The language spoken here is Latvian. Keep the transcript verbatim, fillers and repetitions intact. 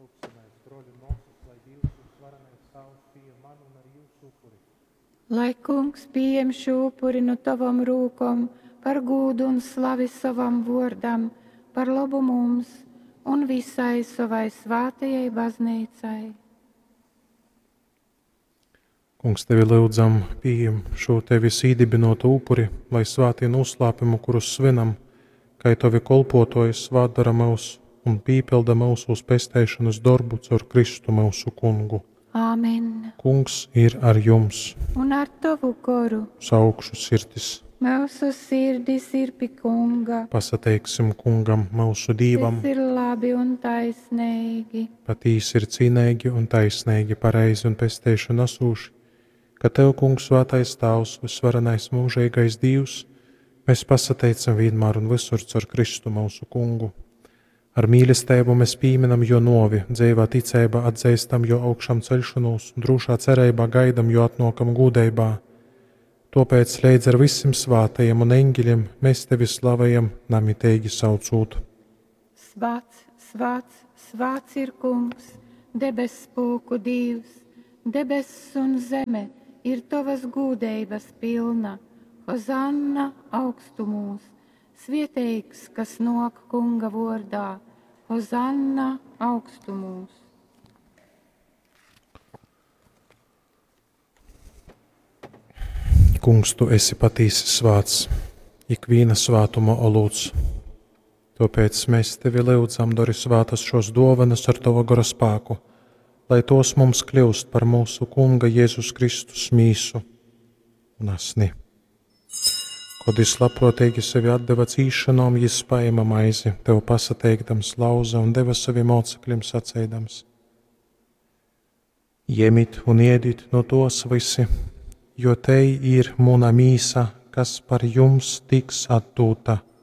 Lūksimies, broļi mūsus, lai Dievs un svaranais tavs pie man un ar jūsu upuri. Lai Kungs pieņem šo upuri no tavam rūkom, par gūdu un slavi savam vordam, par labu mums un visai savai svētajai baznīcai. Kungs, tevi lūdzam, pieņem šo tevis īdibinotu upuri, lai svētī noslēpumu, kurus svinam, kai tavi kolpotoji svādara mūs un pīpilda mūsu pestēšanas darbu caur Kristu mūsu kungu. Āmen. Kungs ir ar jums. Un ar tavu koru. Saukšu sirdis. Mūsu sirdis ir pie Kunga. Pasateiksim Kungam, mūsu Dievam. Tas ir labi un taisnīgi. Patīs ir cīnīgi un taisnīgi, pareizi un pestēšu nasūši, ka Tev, Kungs, svētais Tavs, visvarenais mūžīgais Dievs, mēs pasateicam vienmēr un visur caur Kristu mūsu Kungu. Ar mīlestību mēs pīminam jo novi, dzīvā ticībā atzīstam jo augšām celšanos, drošā cerībā gaidam jo atnokam gūdeibā. Tāpēc līdz ar visiem svātajiem un eņģeļiem mēs Tevi slavējam, namitīgi saucot. Svāts, svāts, svāts ir Kungs, debes spūku Dievs, debesis un zeme ir Tavas gūdeibas pilna. Hozanna augstumos, svētīgs, kas nok Kunga vārdā, Hozanna augstumos. Kungs, Tu esi patīsi svāts, ikviena svātuma olūts. Tāpēc mēs Tevi lūdzam, dari svātas šos dāvanas ar Tava gara spēku, lai tos mums kļūst par mūsu Kunga Jēzus Kristus mīsu un asni. Kad es labprātīgi sevi atdeva cīšanām, Jis paima maizi, Tev pasateikdams lauza un deva saviem mocekļiem sacēdams. Jemit un iedit no tos visi, jo tei ir muna mīsa, kas par jums tiks atdūta.